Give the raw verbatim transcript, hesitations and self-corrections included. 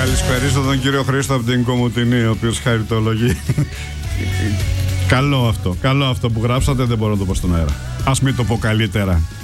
Καλησπέριζω τον κύριο Χρήστο από την Κομουτινή, ο οποίος χαριτολογεί. Καλό αυτό, καλό αυτό που γράψατε, δεν μπορώ να το πω στον αέρα. Ας μην το πω καλύτερα.